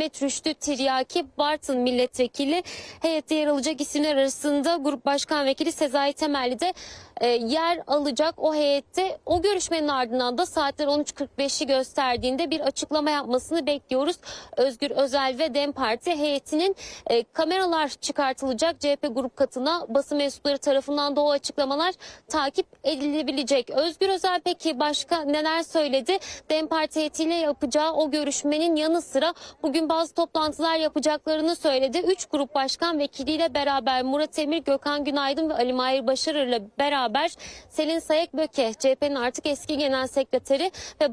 Mehmet Rüştü Tiryaki Bartın milletvekili. Heyette yer alacak isimler arasında Grup Başkan Vekili Sezai Temelli de yer alacak o heyette. O görüşmenin ardından da saatler 13.45'i gösterdiğinde bir açıklama yapmasını bekliyoruz. Özgür Özel ve DEM Parti heyetinin kameralar çıkartılacak CHP grup katına, basın mensupları tarafından da o açıklamalar takip edilebilecek. Özgür Özel peki başka neler söyledi? DEM Parti heyetiyle yapacağı o görüşmenin yanı sıra bugün bazı toplantılar yapacaklarını söyledi. 3 grup başkan vekiliyle beraber Murat Emir, Gökhan Günaydın ve Ali Mahir Başarır ile beraber Selin Sayek Böke, CHP'nin artık eski genel sekreteri ve